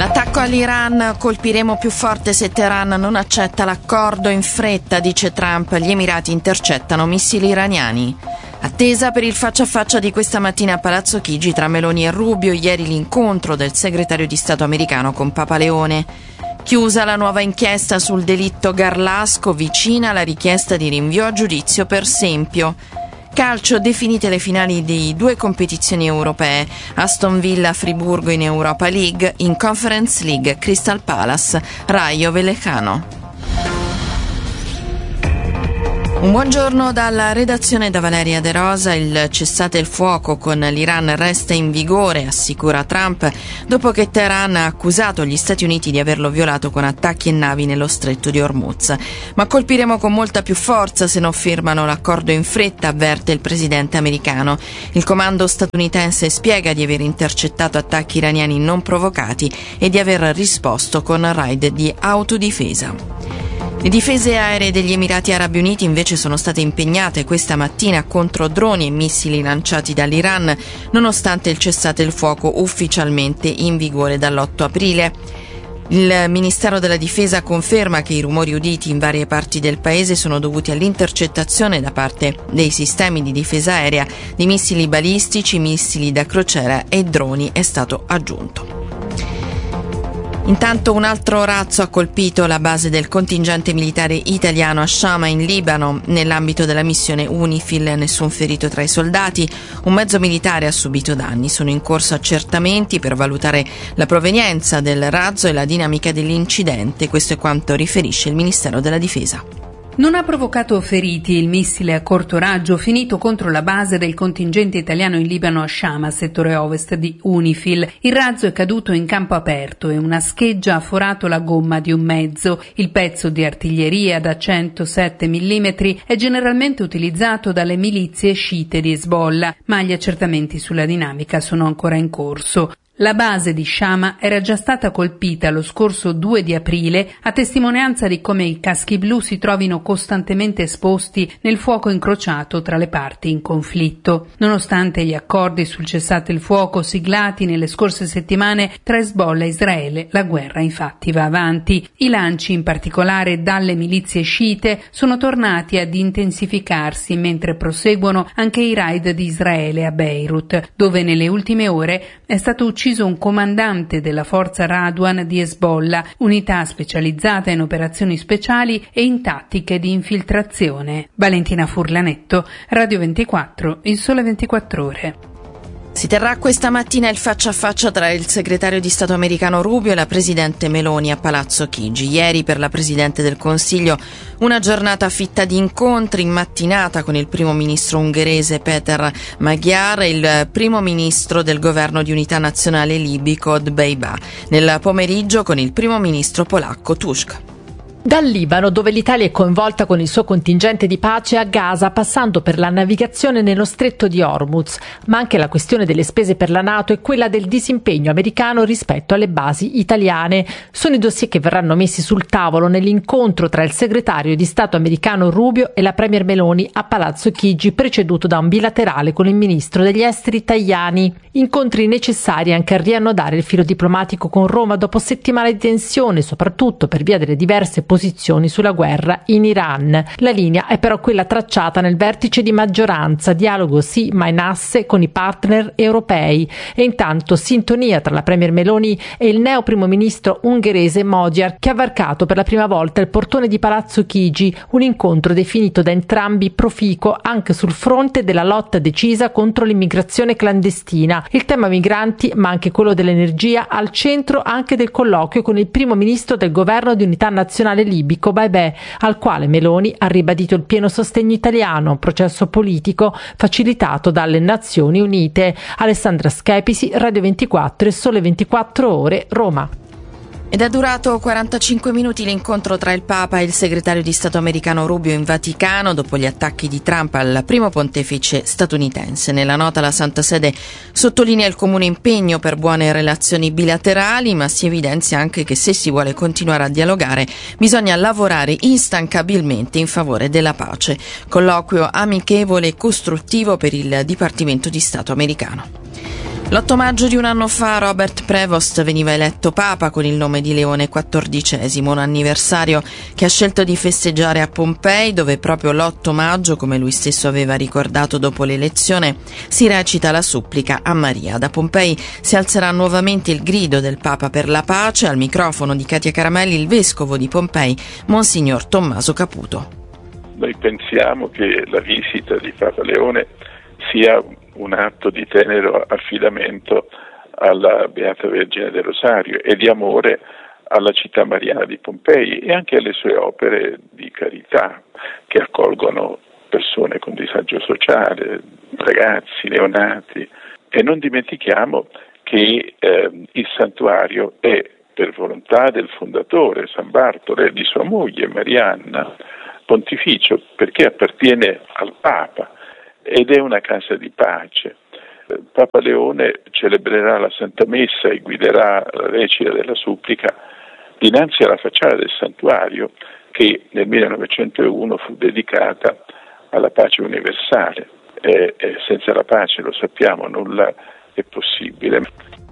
L'attacco all'Iran: colpiremo più forte se Teheran non accetta l'accordo. In fretta, dice Trump, gli Emirati intercettano missili iraniani. Attesa per il faccia a faccia di questa mattina a Palazzo Chigi tra Meloni e Rubio. Ieri l'incontro del segretario di Stato americano con Papa Leone. Chiusa la nuova inchiesta sul delitto Garlasco, vicina la richiesta di rinvio a giudizio per Sempio. Calcio: definite le finali di 2 competizioni europee. Aston Villa Friburgo in Europa League, in Conference League Crystal Palace Rayo Vallecano. Un buongiorno dalla redazione da Valeria De Rosa. Il cessate il fuoco con l'Iran resta in vigore, assicura Trump, dopo che Teheran ha accusato gli Stati Uniti di averlo violato con attacchi e navi nello stretto di Hormuz. Ma colpiremo con molta più forza se non firmano l'accordo in fretta, avverte il presidente americano. Il comando statunitense spiega di aver intercettato attacchi iraniani non provocati e di aver risposto con raid di autodifesa. Le difese aeree degli Emirati Arabi Uniti invece sono state impegnate questa mattina contro droni e missili lanciati dall'Iran, nonostante il cessate il fuoco ufficialmente in vigore dall'8 aprile. Il Ministero della Difesa conferma che i rumori uditi in varie parti del paese sono dovuti all'intercettazione da parte dei sistemi di difesa aerea di missili balistici, missili da crociera e droni, è stato aggiunto. Intanto un altro razzo ha colpito la base del contingente militare italiano a Shama in Libano. Nell'ambito della missione UNIFIL nessun ferito tra i soldati, un mezzo militare ha subito danni. Sono in corso accertamenti per valutare la provenienza del razzo e la dinamica dell'incidente. Questo è quanto riferisce il Ministero della Difesa. Non ha provocato feriti il missile a corto raggio finito contro la base del contingente italiano in Libano a Shama, settore ovest di UNIFIL. Il razzo è caduto in campo aperto e una scheggia ha forato la gomma di un mezzo. Il pezzo di artiglieria da 107 mm è generalmente utilizzato dalle milizie sciite di Hezbollah, ma gli accertamenti sulla dinamica sono ancora in corso. La base di Shama era già stata colpita lo scorso 2 di aprile, a testimonianza di come i caschi blu si trovino costantemente esposti nel fuoco incrociato tra le parti in conflitto. Nonostante gli accordi sul cessate il fuoco siglati nelle scorse settimane tra Hezbollah e Israele, la guerra infatti va avanti. I lanci, in particolare dalle milizie sciite, sono tornati ad intensificarsi mentre proseguono anche i raid di Israele a Beirut, dove nelle ultime ore è stato ucciso un comandante della forza Radwan di Hezbollah, unità specializzata in operazioni speciali e in tattiche di infiltrazione. Valentina Furlanetto, Radio 24, Il Sole 24 Ore. Si terrà questa mattina il faccia a faccia tra il segretario di Stato americano Rubio e la presidente Meloni a Palazzo Chigi. Ieri per la presidente del Consiglio una giornata fitta di incontri, in mattinata con il primo ministro ungherese Peter Magyar e il primo ministro del governo di unità nazionale libico Dbeibeh, nel pomeriggio con il primo ministro polacco Tusk. Dal Libano, dove l'Italia è coinvolta con il suo contingente di pace, a Gaza, passando per la navigazione nello stretto di Hormuz, ma anche la questione delle spese per la NATO e quella del disimpegno americano rispetto alle basi italiane. Sono i dossier che verranno messi sul tavolo nell'incontro tra il segretario di Stato americano Rubio e la premier Meloni a Palazzo Chigi, preceduto da un bilaterale con il ministro degli esteri Tajani. Incontri necessari anche a riannodare il filo diplomatico con Roma dopo settimane di tensione, soprattutto per via delle diverse posizioni sulla guerra in Iran. La linea è però quella tracciata nel vertice di maggioranza, dialogo sì ma in asse con i partner europei, e intanto sintonia tra la premier Meloni e il neo primo ministro ungherese Magyar, che ha varcato per la prima volta il portone di Palazzo Chigi, un incontro definito da entrambi proficuo anche sul fronte della lotta decisa contro l'immigrazione clandestina. Il tema migranti, ma anche quello dell'energia, al centro anche del colloquio con il primo ministro del governo di unità nazionale libico Dbeibeh, al quale Meloni ha ribadito il pieno sostegno italiano, un processo politico facilitato dalle Nazioni Unite. Alessandra Schepisi, Radio 24 e Sole 24 Ore, Roma. Ed è durato 45 minuti l'incontro tra il Papa e il segretario di Stato americano Rubio in Vaticano dopo gli attacchi di Trump al primo pontefice statunitense. Nella nota la Santa Sede sottolinea il comune impegno per buone relazioni bilaterali, ma si evidenzia anche che se si vuole continuare a dialogare bisogna lavorare instancabilmente in favore della pace. Colloquio amichevole e costruttivo per il Dipartimento di Stato americano. L'8 maggio di un anno fa Robert Prevost veniva eletto Papa con il nome di Leone XIV, un anniversario che ha scelto di festeggiare a Pompei, dove proprio l'8 maggio, come lui stesso aveva ricordato dopo l'elezione, si recita la supplica a Maria. Da Pompei si alzerà nuovamente il grido del Papa per la pace. Al microfono di Katia Caramelli il vescovo di Pompei, Monsignor Tommaso Caputo. Noi pensiamo che la visita di Papa Leone sia un atto di tenero affidamento alla Beata Vergine del Rosario e di amore alla città mariana di Pompei e anche alle sue opere di carità che accolgono persone con disagio sociale, ragazzi, neonati. E non dimentichiamo che il santuario è, per volontà del fondatore San Bartolo e di sua moglie Marianna, pontificio perché appartiene al Papa ed è una casa di pace. Papa Leone celebrerà la Santa Messa e guiderà la recita della supplica dinanzi alla facciata del santuario che nel 1901 fu dedicata alla pace universale. Senza la pace, lo sappiamo, nulla è possibile.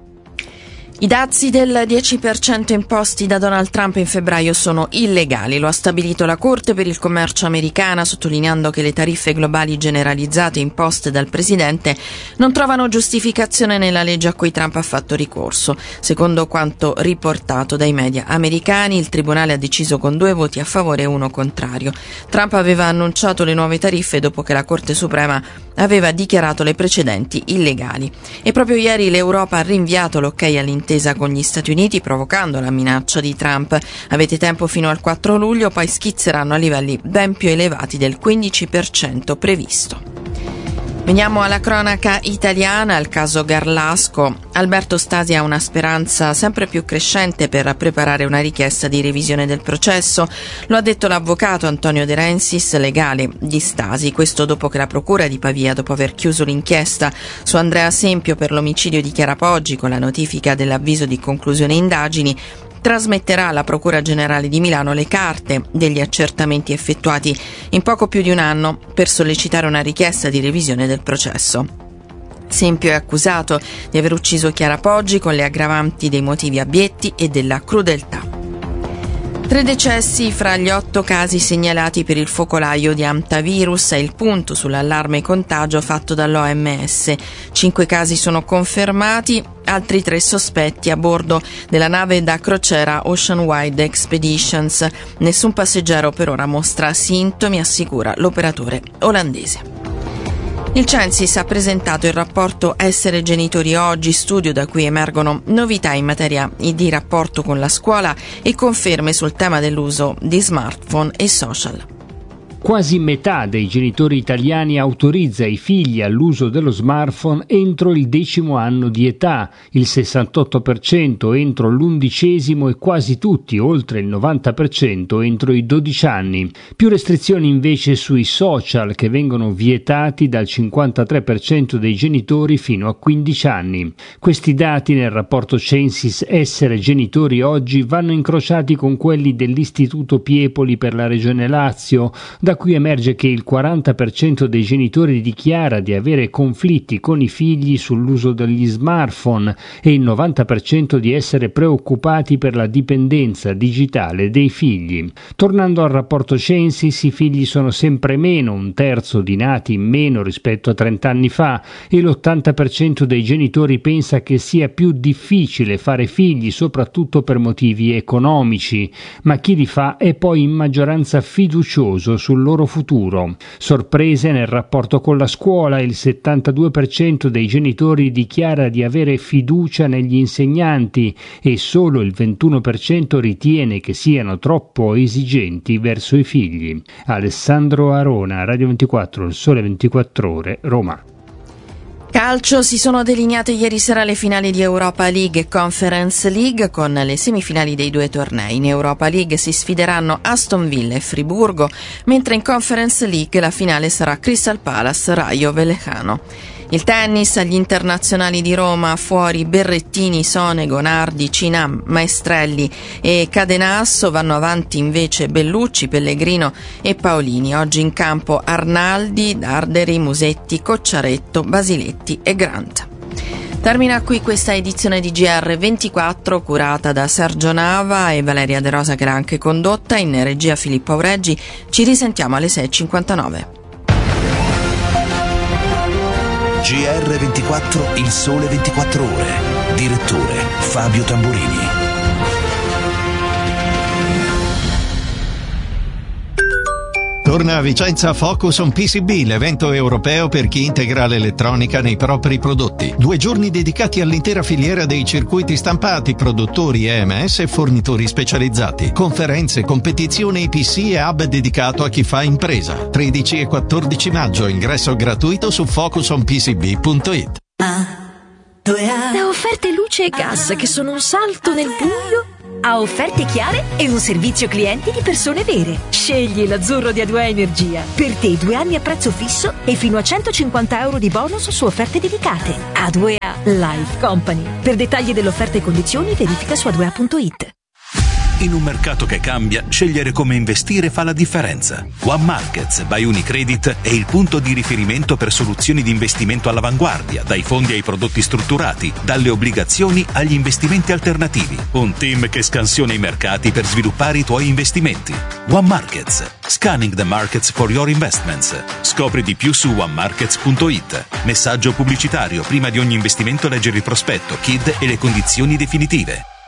I dazi del 10% imposti da Donald Trump in febbraio sono illegali, lo ha stabilito la Corte per il commercio americana, sottolineando che le tariffe globali generalizzate imposte dal presidente non trovano giustificazione nella legge a cui Trump ha fatto ricorso. Secondo quanto riportato dai media americani, il tribunale ha deciso con 2 voti a favore e 1 contrario. Trump aveva annunciato le nuove tariffe dopo che la Corte Suprema aveva dichiarato le precedenti illegali. E proprio ieri l'Europa ha rinviato l'ok all'intesa con gli Stati Uniti, provocando la minaccia di Trump. Avete tempo fino al 4 luglio, poi schizzeranno a livelli ben più elevati del 15% previsto. Veniamo alla cronaca italiana, al caso Garlasco. Alberto Stasi ha una speranza sempre più crescente per preparare una richiesta di revisione del processo. Lo ha detto l'avvocato Antonio De Rensis, legale di Stasi. Questo dopo che la procura di Pavia, dopo aver chiuso l'inchiesta su Andrea Sempio per l'omicidio di Chiara Poggi con la notifica dell'avviso di conclusione indagini, trasmetterà alla Procura Generale di Milano le carte degli accertamenti effettuati in poco più di un anno per sollecitare una richiesta di revisione del processo. Sempio è accusato di aver ucciso Chiara Poggi con le aggravanti dei motivi abietti e della crudeltà. 3 decessi fra gli 8 casi segnalati per il focolaio di hantavirus è il punto sull'allarme contagio fatto dall'OMS. 5 casi sono confermati, altri 3 sospetti a bordo della nave da crociera Ocean Wide Expeditions. Nessun passeggero per ora mostra sintomi, assicura l'operatore olandese. Il Censis ha presentato il rapporto Essere genitori oggi, studio da cui emergono novità in materia di rapporto con la scuola e conferme sul tema dell'uso di smartphone e social. Quasi metà dei genitori italiani autorizza i figli all'uso dello smartphone entro il 10° anno di età, il 68% entro l'11° e quasi tutti, oltre il 90%, entro i 12 anni. Più restrizioni invece sui social, che vengono vietati dal 53% dei genitori fino a 15 anni. Questi dati nel rapporto Censis Essere genitori oggi vanno incrociati con quelli dell'Istituto Piepoli per la Regione Lazio, da cui emerge che il 40% dei genitori dichiara di avere conflitti con i figli sull'uso degli smartphone e il 90% di essere preoccupati per la dipendenza digitale dei figli. Tornando al rapporto Censis, i figli sono sempre meno, 1/3 di nati in meno rispetto a 30 anni fa, e l'80% dei genitori pensa che sia più difficile fare figli, soprattutto per motivi economici, ma chi li fa è poi in maggioranza fiducioso sul loro futuro. Sorprese nel rapporto con la scuola, il 72% dei genitori dichiara di avere fiducia negli insegnanti e solo il 21% ritiene che siano troppo esigenti verso i figli. Alessandro Arona, Radio 24, Il Sole 24 Ore, Roma. Calcio, si sono delineate ieri sera le finali di Europa League e Conference League con le semifinali dei 2 tornei. In Europa League si sfideranno Aston Villa e Friburgo, mentre in Conference League la finale sarà Crystal Palace Rayo Vallecano. Il tennis, agli internazionali di Roma, fuori Berrettini, Sonego, Nardi, Cinam, Maestrelli e Cadenasso, vanno avanti invece Bellucci, Pellegrino e Paolini. Oggi in campo Arnaldi, Darderi, Musetti, Cocciaretto, Basiletti e Grant. Termina qui questa edizione di GR24 curata da Sergio Nava e Valeria De Rosa, che l'ha anche condotta. In regia Filippo Aureggi. Ci risentiamo alle 6.59. GR24, il sole 24 ore. Direttore Fabio Tamburini. Torna a Vicenza Focus on PCB, l'evento europeo per chi integra l'elettronica nei propri prodotti. 2 giorni dedicati all'intera filiera dei circuiti stampati, produttori EMS e fornitori specializzati. Conferenze, competizioni PC e hub dedicato a chi fa impresa. 13 e 14 maggio, ingresso gratuito su focusonpcb.it. Da offerte luce e gas che sono un salto nel buio a offerte chiare e un servizio clienti di persone vere. Scegli l'azzurro di A2A Energia. Per te 2 anni a prezzo fisso e fino a 150 euro di bonus su offerte dedicate. A2A Life Company. Per dettagli dell'offerta e condizioni verifica su a2a.it. In un mercato che cambia, scegliere come investire fa la differenza. One Markets by Unicredit è il punto di riferimento per soluzioni di investimento all'avanguardia, dai fondi ai prodotti strutturati, dalle obbligazioni agli investimenti alternativi. Un team che scansiona i mercati per sviluppare i tuoi investimenti. One Markets. Scanning the markets for your investments. Scopri di più su onemarkets.it. Messaggio pubblicitario: prima di ogni investimento leggere il prospetto, KID e le condizioni definitive.